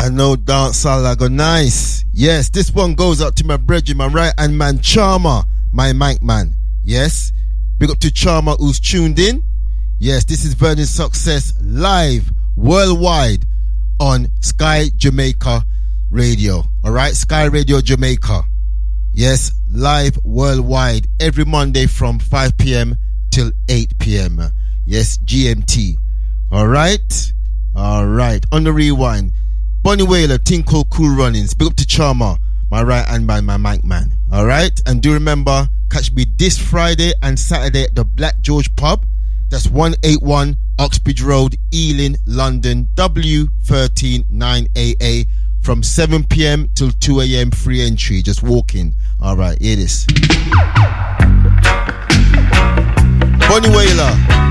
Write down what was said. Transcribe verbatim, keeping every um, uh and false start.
I know dancehall I go nice. Yes, this one goes out to my brethren, my right hand man Charmer, my mic man. Yes, big up to Charmer who's tuned in. Yes, this is Burning Success live worldwide on Sky Jamaica Radio. Alright, Sky Radio Jamaica. Yes, live worldwide every Monday from five p.m. till eight p.m. Yes, G M T. Alright? Alright, on the rewind. Bonnie Whaler, Tinkle Cool Runnings. Big up to Charmer, my right hand man, my mic man. Alright? And do remember, catch me this Friday and Saturday at the Black George Pub. That's one eighty-one Oxbridge Road, Ealing, London, W one three nine A A from seven p.m. till two a.m. free entry. Just walk in. Alright, here it is. Bonnie Whaler.